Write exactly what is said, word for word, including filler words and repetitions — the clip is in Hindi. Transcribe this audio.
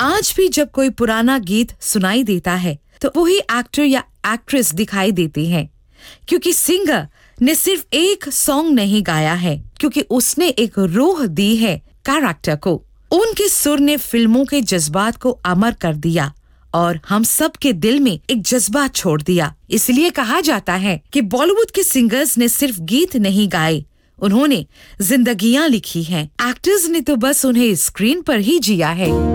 आज भी जब कोई पुराना गीत सुनाई देता है तो वही एक्टर या एक्ट्रेस दिखाई देते हैं, क्योंकि सिंगर ने सिर्फ एक सॉन्ग नहीं गाया है, क्योंकि उसने एक रूह दी है कैरेक्टर को। उनके सुर ने फिल्मों के जज्बात को अमर कर दिया और हम सब के दिल में एक जज्बा छोड़ दिया। इसलिए कहा जाता है कि बॉलीवुड के सिंगर्स ने सिर्फ गीत नहीं गाए, उन्होंने जिंदगियां लिखी हैं। एक्टर्स ने तो बस उन्हें स्क्रीन पर ही जिया है।